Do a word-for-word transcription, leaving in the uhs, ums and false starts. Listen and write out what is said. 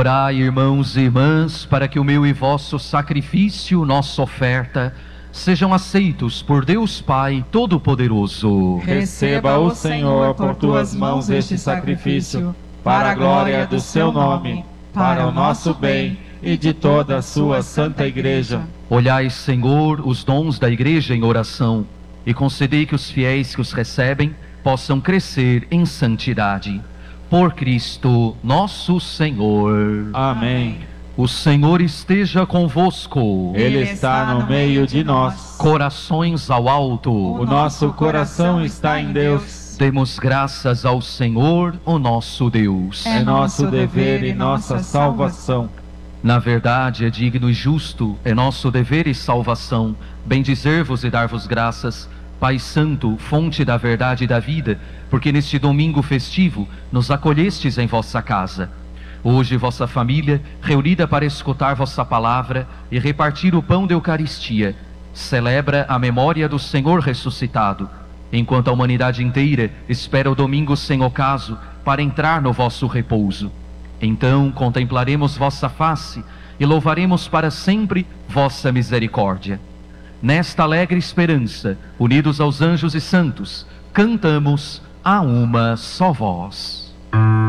Orai, irmãos e irmãs, para que o meu e vosso sacrifício, nossa oferta, sejam aceitos por Deus Pai Todo-Poderoso. Receba o Senhor por tuas mãos este sacrifício, para a glória do seu nome, para o nosso bem e de toda a sua santa Igreja. Olhai, Senhor, os dons da Igreja em oração, e concedei que os fiéis que os recebem possam crescer em santidade. Por Cristo nosso Senhor. Amém. O Senhor esteja convosco. Ele está no meio de nós. Corações ao alto. O nosso coração está em Deus. Demos graças ao Senhor, o nosso Deus. É nosso dever e nossa salvação. Na verdade, é digno e justo, é nosso dever e salvação, bendizer-vos e dar-vos graças, Pai Santo, fonte da verdade e da vida, porque neste domingo festivo nos acolhestes em vossa casa. Hoje vossa família, reunida para escutar vossa palavra e repartir o pão da Eucaristia, celebra a memória do Senhor ressuscitado, enquanto a humanidade inteira espera o domingo sem ocaso para entrar no vosso repouso. Então contemplaremos vossa face e louvaremos para sempre vossa misericórdia. Nesta alegre esperança, unidos aos anjos e santos, cantamos a uma só voz.